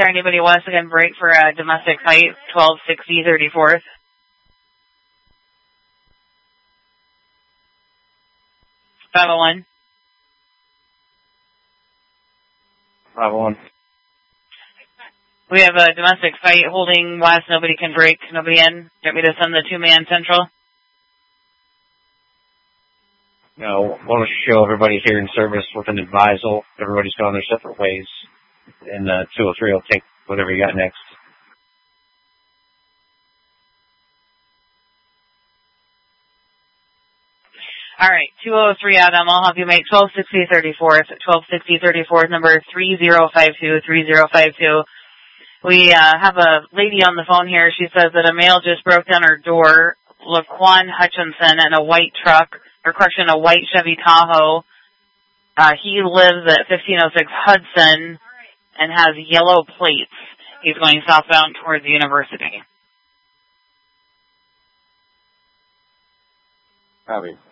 there anybody wants to get a break for a domestic fight, 1260 34th? $501. 501. We have a domestic fight holding west. Nobody can break. Nobody in. Get me to send the 2-man central. No, want to show everybody here in service with an advisal. Everybody's gone their separate ways. And 203 will take whatever you got next. All right, 203 Adam. I'll help you make 1260 34th. 1260 34th, number 3052 3052. We have a lady on the phone here. She says that a male just broke down her door. Laquan Hutchinson in a white truck, or correction, a white Chevy Tahoe. He lives at 1506 Hudson and has yellow plates. He's going southbound towards the university. Copy.